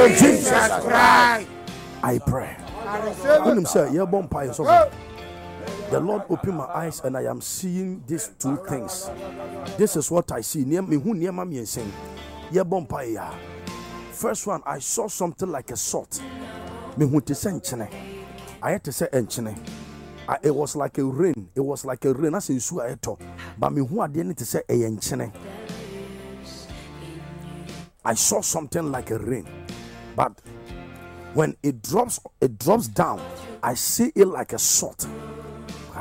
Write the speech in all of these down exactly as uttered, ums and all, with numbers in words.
In Jesus Christ, I pray. When him say, "Yeah, bonfire." The Lord opened my eyes and I am seeing these two things. This is what I see. First one, I saw something like a sword. I had to say enchine. It was like a rain. It was like a rain. I say su ayeto. But me who I didn't say a enchine. I saw something like a rain. But when it drops, it drops down. I see it like a sword. I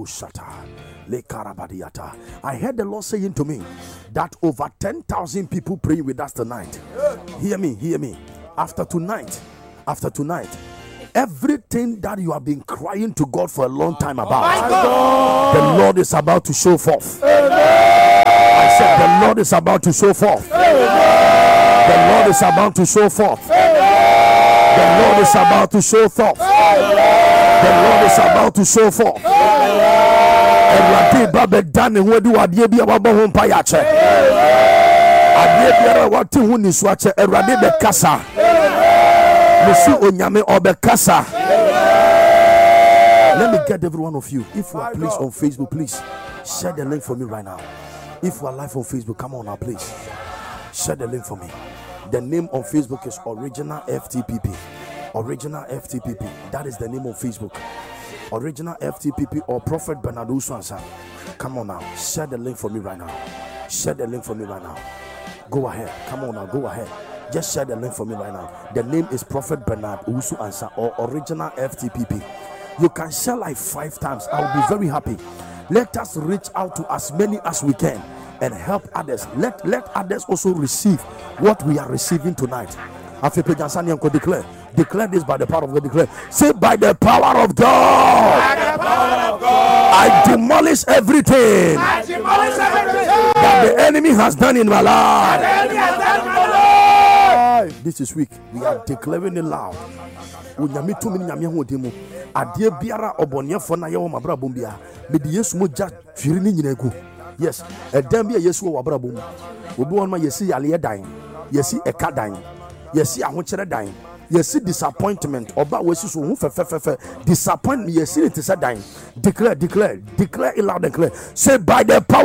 heard the Lord saying to me that over ten thousand people praying with us tonight. Hear me, hear me. After tonight, after tonight, everything that you have been crying to God for a long time about, the Lord is about to show forth. Amen. I said the Lord is about to show forth. Amen. The Lord is about to show forth. Amen. The Lord is about to show forth. Amen. The Lord is about to show forth. Everything Baba done when do adie bi ababo ho mpa ya che. Adie biara wate hu ni so ache Erade be kasa. Mesi onyame obe kasa. Let me get every one of you. If you are please on Facebook, please share the link for me right now. If you are live on Facebook, come on now, please share the link for me. The name on Facebook is Original F T P P. Original F T P P. That is the name on Facebook. Original F T P P or Prophet Bernard Uswansa. Come on now, share the link for me right now. Share the link for me right now. Go ahead. Come on now, go ahead. Just share the link for me right now. The name is Prophet Bernard Usu Answer or Original F T P P. You can share like five times. I will be very happy. Let us reach out to as many as we can and help others. Let let others also receive what we are receiving tonight. Declare. Declare this by the power of God. Declare. Say by the power of God. By the power of God. I demolish everything. I demolish everything that the enemy has done in my life. The enemy has done in my life. This is week. We are declaring it loud. Unyami tu mini nyami hodemu. Adie biara obonye fona ye wo mabra bombia. Me de Yesu mo ja twiri ni nyina egu. Yes. Edam bia Yesu wo wabra bom. Obi won ma yesi yale dan. Yesi eka dan. Yesi ahochere dan. Yesi disappointment. Oba wesi so hu fe fe fe fe. Disappointment yesi it is a dan. Declare, declare, declare it loud and clear. Say by the power